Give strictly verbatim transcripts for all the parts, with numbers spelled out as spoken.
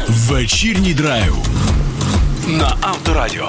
Вечірній драйв на Авторадіо.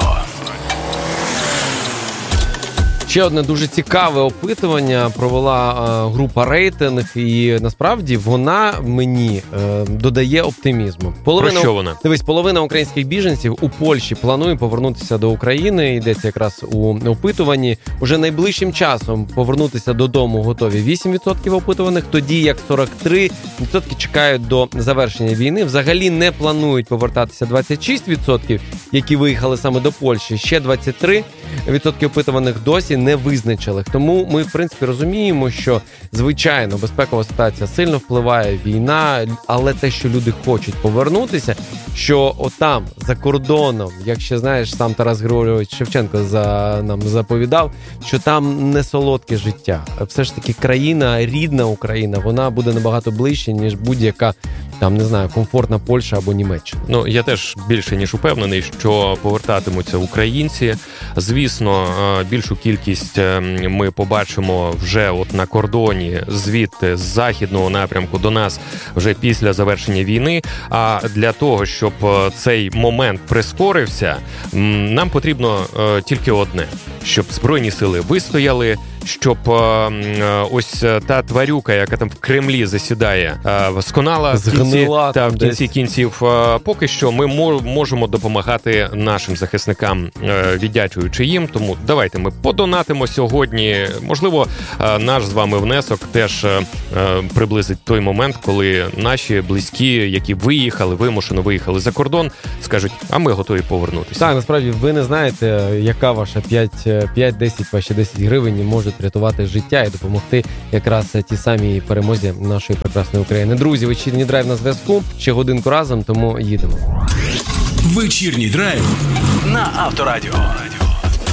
Ще одне дуже цікаве опитування провела е, група «Рейтинг», і насправді вона мені е, додає оптимізму. Половина, Про що вона? Дивись, половина українських біженців у Польщі планує повернутися до України, йдеться якраз у опитуванні. Уже найближчим часом повернутися додому готові вісім відсотків опитуваних, тоді як сорок три відсотки чекають до завершення війни. Взагалі не планують повертатися двадцять шість відсотків, які виїхали саме до Польщі. Ще двадцять три відсотки опитуваних досі не визначили. Тому ми, в принципі, розуміємо, що, звичайно, безпекова ситуація сильно впливає, війна, але те, що люди хочуть повернутися, що отам, за кордоном, як ще, знаєш, сам Тарас Григорович Шевченко за, нам заповідав, що там не солодке життя. Все ж таки країна, рідна Україна, вона буде набагато ближче, ніж будь-яка, там, не знаю, комфортна Польща або Німеччина. Ну, я теж більше ніж упевнений, що повертатимуться українці. Звісно, більшу кількість ми побачимо вже от на кордоні, звідти, з західного напрямку до нас вже після завершення війни. А для того, щоб цей момент прискорився, нам потрібно тільки одне, щоб Збройні сили вистояли, щоб ось та тварюка, яка там в Кремлі засідає, сконала в кінці, та в кінці кінців. Поки що ми можемо допомагати нашим захисникам, віддячуючи їм. Тому давайте ми подонатимо сьогодні. Можливо, наш з вами внесок теж приблизить той момент, коли наші близькі, які виїхали, вимушено виїхали за кордон, скажуть, а ми готові повернутися. Так, насправді, ви не знаєте, яка ваша п'ять-десять, ваші десять гривень може врятувати життя і допомогти якраз тій самій перемозі нашої прекрасної України. Друзі, вечірній драйв на зв'язку. Ще годинку разом, тому їдемо. Вечірній драйв на Авторадіо.